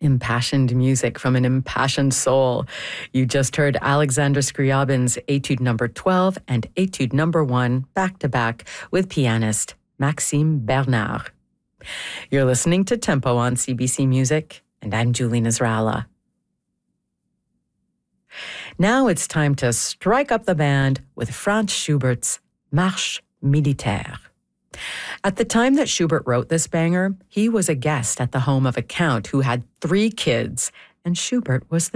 Impassioned music from an impassioned soul. You just heard Alexander Scriabin's Etude Number 12 and Etude Number 1 back-to-back with pianist Maxime Bernard. You're listening to Tempo on CBC Music, and I'm Julie Nasrallah. Now it's time to strike up the band with Franz Schubert's Marche Militaire. At the time that Schubert wrote this banger, he was a guest at the home of a count who had 3 kids, and Schubert was